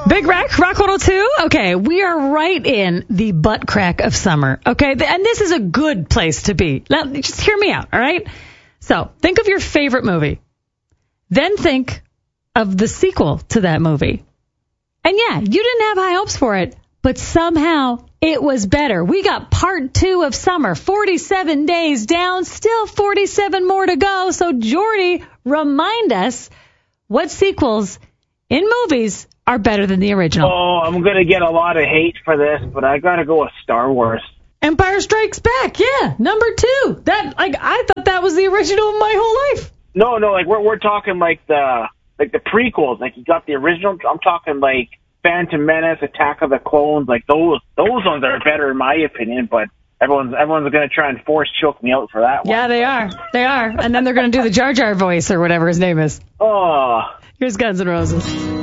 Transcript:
Big Rock 102. Okay, we are right in the butt crack of summer. Okay, and this is a good place to be. Now, just hear me out, all right? So, think of your favorite movie. Then think of the sequel to that movie. And yeah, you didn't have high hopes for it, but somehow it was better. We got part 2 of summer, 47 days down, still 47 more to go. So, Jordy, remind us what sequels in movies are better than the original. Oh, I'm going to get a lot of hate for this, but I got to go with Star Wars. Empire Strikes Back, yeah, number 2. I thought that was the original my whole life. No, like we're talking like the prequels. Like you got the original. I'm talking like Phantom Menace, Attack of the Clones. Like those ones are better in my opinion. But everyone's going to try and force choke me out for that one. Yeah, they are, and then they're going to do the Jar Jar voice or whatever his name is. Oh, here's Guns N' Roses.